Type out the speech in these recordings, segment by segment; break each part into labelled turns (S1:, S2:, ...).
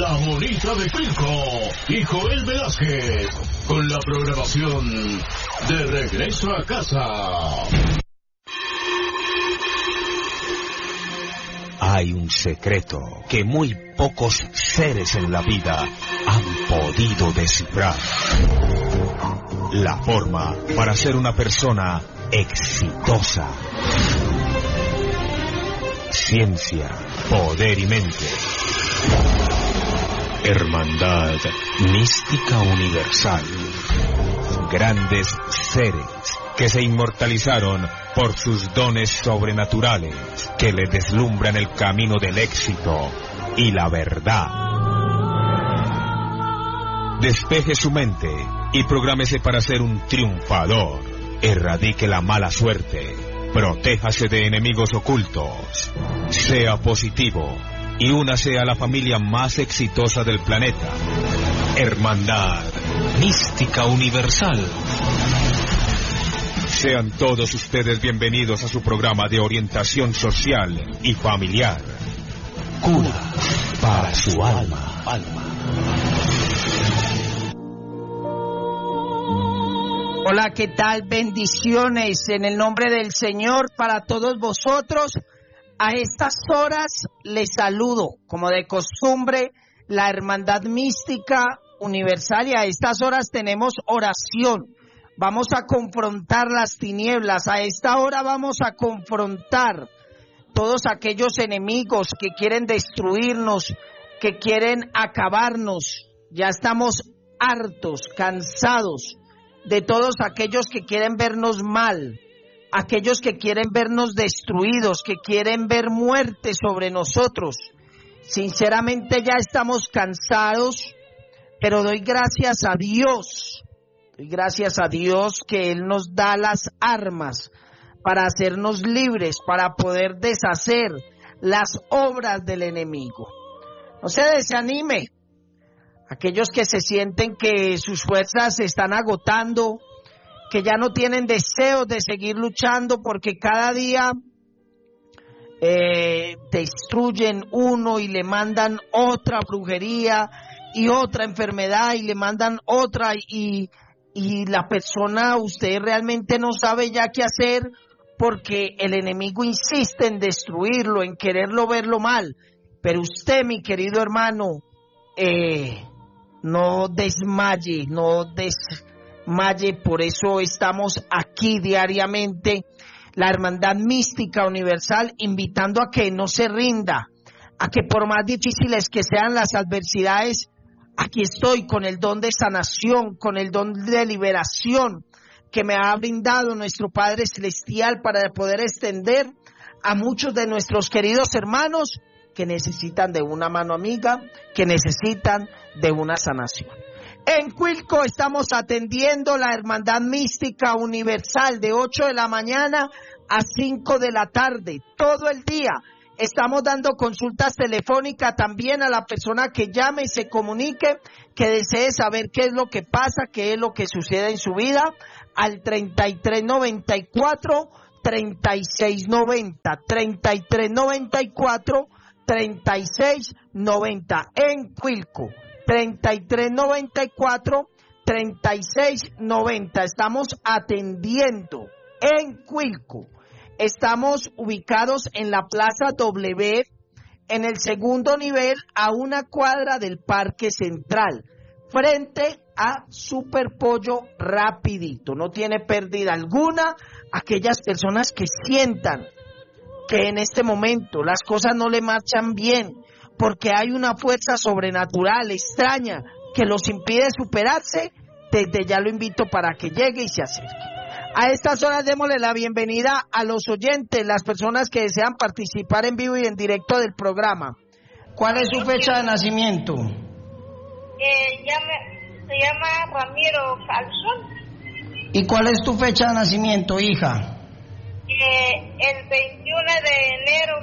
S1: La Monita de Quilco y Joel Velázquez, con la programación de Regreso a Casa.
S2: Hay un secreto que muy pocos seres en la vida han podido descifrar. La forma para ser una persona exitosa. Ciencia, poder y mente. Hermandad mística universal. Grandes seres que se inmortalizaron por sus dones sobrenaturales, que le deslumbran el camino del éxito y la verdad. Despeje su mente y prográmese para ser un triunfador. Erradique la mala suerte. Protéjase de enemigos ocultos. Sea positivo y únase a la familia más exitosa del planeta. Hermandad mística universal. Sean todos ustedes bienvenidos a su programa de orientación social y familiar. Cura para su alma.
S3: Hola, ¿qué tal? Bendiciones en el nombre del Señor para todos vosotros. A estas horas les saludo, como de costumbre, la Hermandad Mística Universal, y a estas horas tenemos oración. Vamos a confrontar las tinieblas. A esta hora vamos a confrontar todos aquellos enemigos que quieren destruirnos, que quieren acabarnos. Ya estamos hartos, cansados de todos aquellos que quieren vernos mal, aquellos que quieren vernos destruidos, que quieren ver muerte sobre nosotros. Sinceramente ya estamos cansados, pero doy gracias a Dios. Doy gracias a Dios que Él nos da las armas para hacernos libres, para poder deshacer las obras del enemigo. No se desanime. Aquellos que se sienten que sus fuerzas se están agotando, que ya no tienen deseos de seguir luchando porque cada día destruyen uno y le mandan otra brujería y otra enfermedad y le mandan otra y la persona, usted realmente no sabe ya qué hacer porque el enemigo insiste en destruirlo, en quererlo verlo mal. Pero usted, mi querido hermano, no desmaye, por eso estamos aquí diariamente, la Hermandad Mística Universal, invitando a que no se rinda, a que por más difíciles que sean las adversidades, aquí estoy con el don de sanación, con el don de liberación que me ha brindado nuestro Padre Celestial para poder extender a muchos de nuestros queridos hermanos que necesitan de una mano amiga, que necesitan de una sanación. En Quilco estamos atendiendo la Hermandad Mística Universal de 8 de la mañana a 5 de la tarde, todo el día. Estamos dando consultas telefónicas también a la persona que llame y se comunique, que desee saber qué es lo que pasa, qué es lo que sucede en su vida, al 3394 3690, 3394 3690 en Quilco, 3394 3690. Estamos atendiendo en Quilco. Estamos ubicados en la Plaza W, en el segundo nivel, a una cuadra del Parque Central, frente a Superpollo Rapidito. No tiene pérdida alguna. Aquellas personas que sientan que en este momento las cosas no le marchan bien, porque hay una fuerza sobrenatural, extraña, que los impide superarse, desde ya lo invito para que llegue y se acerque. A estas horas démosle la bienvenida a los oyentes, las personas que desean participar en vivo y en directo del programa. ¿Cuál es su fecha de nacimiento?
S4: Se llama Ramiro Calzón.
S3: ¿Y cuál es tu fecha de nacimiento, hija?
S4: El 21 de enero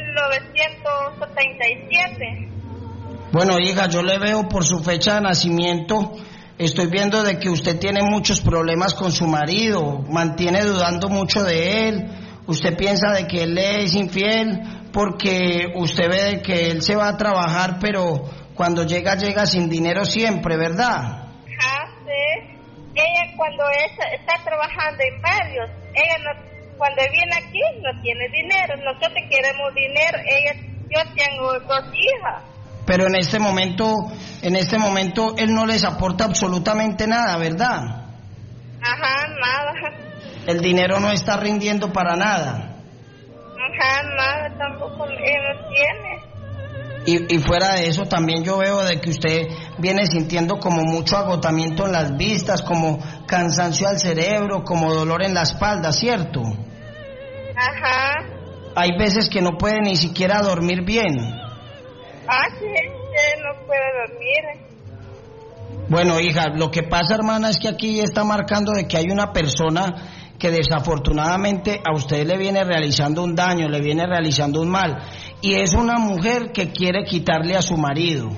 S4: 1977.
S3: Bueno, hija, yo le veo por su fecha de nacimiento, estoy viendo de que usted tiene muchos problemas con su marido, mantiene dudando mucho de él, usted piensa de que él le es infiel porque usted ve de que él se va a trabajar, pero cuando llega sin dinero siempre, ¿verdad?
S4: Ajá, sí. Ella cuando está trabajando en varios, ella no, cuando viene aquí no tiene dinero. Nosotros queremos dinero. Yo tengo 2 hijas.
S3: Pero en este momento él no les aporta absolutamente nada, ¿verdad?
S4: Ajá, nada.
S3: El dinero no está rindiendo para nada.
S4: Ajá, nada, tampoco él no tiene.
S3: Y fuera de eso también yo veo de que usted viene sintiendo como mucho agotamiento en las vistas, como cansancio al cerebro, como dolor en la espalda, ¿cierto?
S4: Ajá.
S3: Hay veces que no puede ni siquiera dormir bien.
S4: Ah, sí, no puede dormir.
S3: Bueno, hija, lo que pasa, hermana, es que aquí está marcando de que hay una persona que desafortunadamente a usted le viene realizando un daño, le viene realizando un mal, y es una mujer que quiere quitarle a su marido.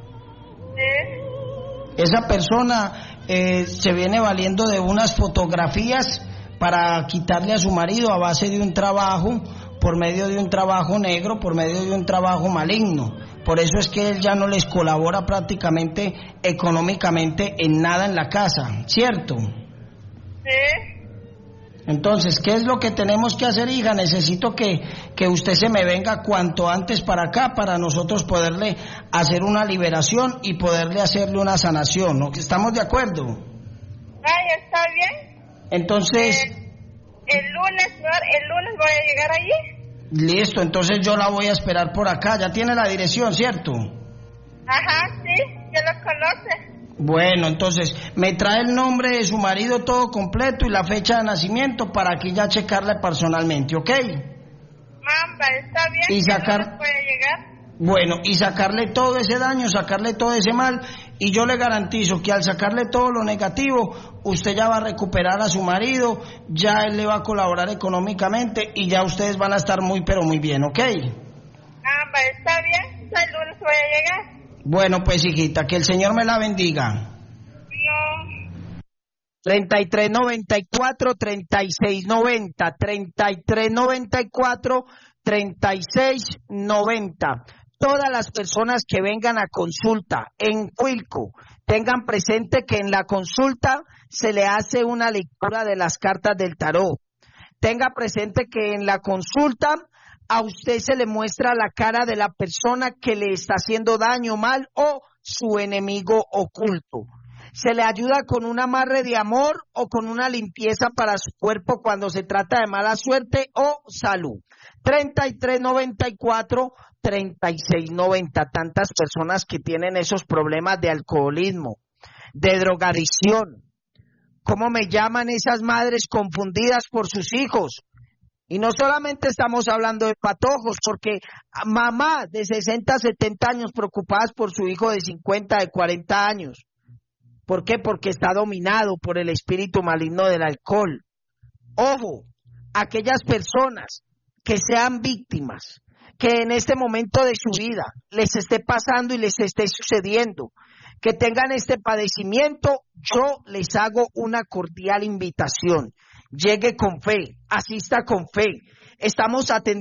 S4: Sí.
S3: Esa persona se viene valiendo de unas fotografías para quitarle a su marido a base de un trabajo, por medio de un trabajo negro, por medio de un trabajo maligno. Por eso es que él ya no les colabora prácticamente económicamente en nada en la casa, ¿cierto?
S4: Sí.
S3: Entonces, ¿qué es lo que tenemos que hacer, hija? Necesito que usted se me venga cuanto antes para acá para nosotros poderle hacer una liberación y poderle hacerle una sanación, ¿no? ¿Estamos de acuerdo?
S4: Ay, está bien.
S3: Entonces...
S4: el lunes voy a llegar allí.
S3: Listo, entonces yo la voy a esperar por acá. Ya tiene la dirección, ¿cierto?
S4: Ajá, sí, ya lo conoce.
S3: Bueno, entonces me trae el nombre de su marido todo completo y la fecha de nacimiento para aquí ya checarle personalmente, ¿ok?
S4: Mamba, está bien.
S3: Y sacar...
S4: puede llegar.
S3: Bueno, y sacarle todo ese daño, sacarle todo ese mal, y yo le garantizo que al sacarle todo lo negativo, usted ya va a recuperar a su marido, ya él le va a colaborar económicamente y ya ustedes van a estar muy pero muy bien, ¿ok?
S4: Mamba, está bien, el lunes voy a llegar.
S3: Bueno, pues hijita, que el Señor me la bendiga.
S4: No.
S3: 3394-3690, 3394-3690. Todas las personas que vengan a consulta en Cuilco, tengan presente que en la consulta se le hace una lectura de las cartas del tarot. Tenga presente que en la consulta a usted se le muestra la cara de la persona que le está haciendo daño, mal, o su enemigo oculto. Se le ayuda con un amarre de amor o con una limpieza para su cuerpo cuando se trata de mala suerte o salud. 3394-3690. Tantas personas que tienen esos problemas de alcoholismo, de drogadicción. ¿Cómo me llaman esas madres confundidas por sus hijos? Y no solamente estamos hablando de patojos, porque mamá de 60, 70 años preocupadas por su hijo de 50, de 40 años. ¿Por qué? Porque está dominado por el espíritu maligno del alcohol. Ojo, aquellas personas que sean víctimas, que en este momento de su vida les esté pasando y les esté sucediendo, que tengan este padecimiento, yo les hago una cordial invitación. Llegue con fe, asista con fe. Estamos atendiendo